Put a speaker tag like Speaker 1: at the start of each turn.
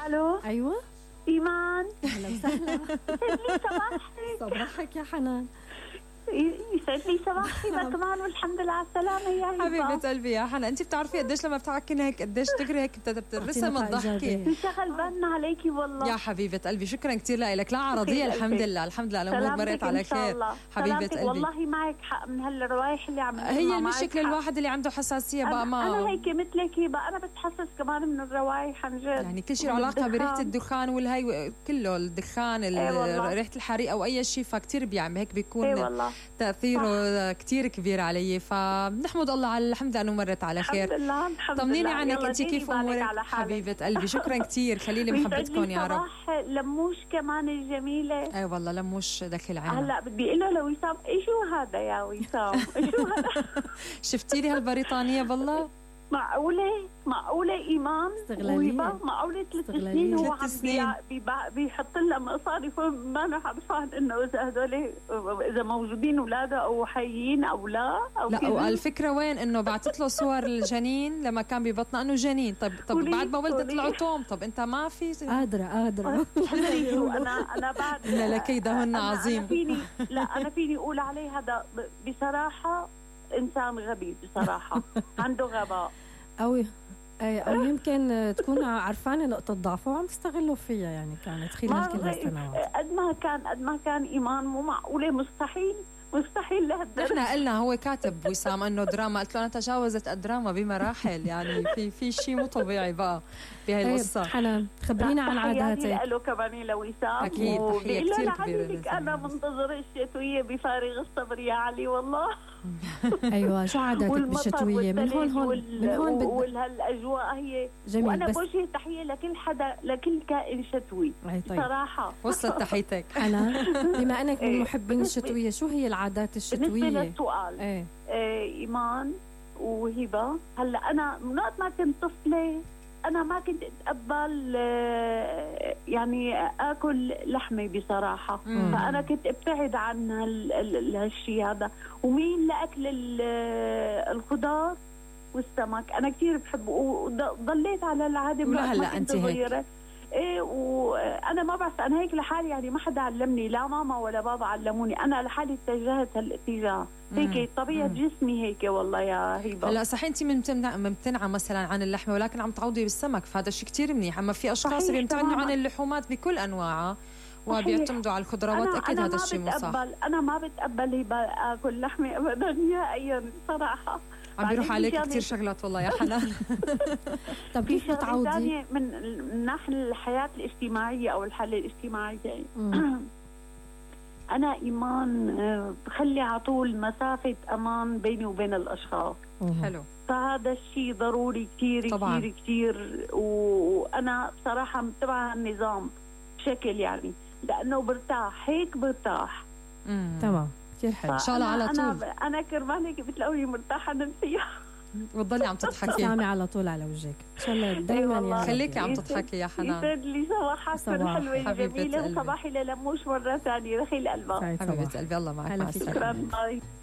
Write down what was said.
Speaker 1: الو.
Speaker 2: ايوه
Speaker 1: ايمان.
Speaker 2: اهلا وسهلا.
Speaker 1: يسعد لي صباحك.
Speaker 2: صباحك يا حنان.
Speaker 1: يسعد لي صباحي كمان، والحمد لله على السلامه يا هبه.
Speaker 3: حبيبه قلبي يا حنان، انت بتعرفي قديش لما بتعكني هيك قديش تجري هيك بترسم الضحكه.
Speaker 1: انشغل بالنا عليكي والله
Speaker 3: يا حبيبه قلبي، شكرا كثير لك. لا عرضيه، الحمد لله الحمد لله الامور مرقت على خير. حبيبه قلبي
Speaker 1: والله معك حق من هالروايح اللي عم
Speaker 3: هي المشكله الواحد اللي عنده حساسيه بقى ما
Speaker 1: انا هيك مثلك بقى، انا بتحسس كمان من الروايح عن جد،
Speaker 3: يعني كل شيء له علاقه بريحه الدخان والهي كله الدخان ريحه الحريق او اي شيء، فكتير بيعمل هيك بيكون تاثيره كتير كبير علي. فنحمد الله على الحمد لله انه مرت على خير.
Speaker 1: الحمد لله الحمد لله.
Speaker 3: طمنيني عنك انت، كيف امورك حبيبه قلبي؟ شكرا كثير، خلي لي محبتكم يا رب.
Speaker 1: لموش كمان الجميله.
Speaker 3: اي والله لموش دخل عنا.
Speaker 1: هلا بدي اقول له لوسام شو هذا يا وسام؟ شو هذا؟
Speaker 3: شفتي لي هالبريطانيه بالله؟
Speaker 1: معقولة إيمان وهبة؟ معقولة 3 سنين هو عم بيحط لنا مصاري، ما أنا عرفان إنه إذا هذول إذا موجودين أولاده أو حيين أو لا أو
Speaker 3: لا. والفكرة وين؟ إنه بعثت له صور الجنين لما كان ببطنه إنه جنين. طب بعد ما ولدت طلعوا توم. طب أنت ما في
Speaker 2: قادرة
Speaker 1: أنا بعد
Speaker 3: إن لكيدهن عظيم.
Speaker 1: أنا فيني أقول عليه هذا بصراحة إنسان غبي بصراحة. عنده غباء
Speaker 2: أو يمكن تكون عرفانة نقطة ضعفه وعم تستغله فيها، يعني كانت خلال كل هالسنوات.
Speaker 1: قد ما كان إيمان مو معقولة، مستحيل لهالدرجة.
Speaker 3: احنا قلنا هو كاتب وسام انه دراما، قلت له انا تجاوزت الدراما بمراحل، يعني في شيء مو طبيعي بقى بهي القصه.
Speaker 2: حنان خبرينا عن عاداتك.
Speaker 1: تحياتي له كمان لوسام.
Speaker 3: اكيد تحيه كثير كبيره.
Speaker 1: انا منتظره الشتويه بفارغ الصبر يا علي والله.
Speaker 2: ايوه شو عاداتك بالشتويه؟ من هون
Speaker 1: والهالاجواء هي جميل. وانا بوجه تحيه لكل حدا، لكل كائن شتوي صراحه.
Speaker 3: وصلت تحيتك
Speaker 2: حنان. بما انك من محبين الشتويه، شو هي العادات الشتويه؟
Speaker 1: بالنسبه للسؤال ايمان وهبه، هلا انا من وقت ما كنت طفله أنا ما كنت أتقبل يعني أكل لحمة بصراحة. فأنا كنت أبتعد عن هالشيء هذا، ومين لأكل الخضار والسمك. أنا كتير بحبه وضليت على العادة
Speaker 3: ولا هلا أنت هيك؟
Speaker 1: ايه، وانا ما بعرف، انا هيك لحالي، يعني ما حدا علمني، لا ماما ولا بابا علموني، انا لحالي اتجهت هالاتجاه. هيك طبيعه جسمي هيك والله يا هبه.
Speaker 3: هلا صحيح انت ممتنعه مثلا عن اللحمه، ولكن عم تعوضي بالسمك، فهذا الشيء كتير منيح. اما في اشخاص بيمتنعوا عن اللحومات بكل انواعها وبيعتمدوا على الخضروات. اكيد هذا الشيء مو صح.
Speaker 1: انا ما بتقبل اكل لحمه ابدا نهائيا صراحه.
Speaker 3: عم بيروح عليك كثير شغلات والله يا حنان.
Speaker 1: طب كيف بتعوضي من ناحية الحياة الاجتماعية أو الحالة الاجتماعية؟ أنا إيمان بخلي على طول مسافة أمان بيني وبين الأشخاص.
Speaker 3: حلو.
Speaker 1: فهذا الشيء ضروري كثير كثير كثير، وأنا بصراحة متبعة النظام بشكل يعني، لأنه برتاح هيك برتاح.
Speaker 2: تمام كثير حلو.
Speaker 3: ان شاء الله على طول.
Speaker 1: انا كرمال هيك بتلاقوني مرتاحه نفسيا.
Speaker 3: وتضلي عم تضحكي
Speaker 2: سامي على طول على وجهك ان شاء الله دائما.
Speaker 3: خليكي عم تضحكي يا حنان.
Speaker 1: يسعد لي صباحاتكم حلوه جميله، وصباحي للموش مره ثانيه. رخي القلب
Speaker 3: حبيبه قلبي، الله معك.
Speaker 1: شكرا. باي.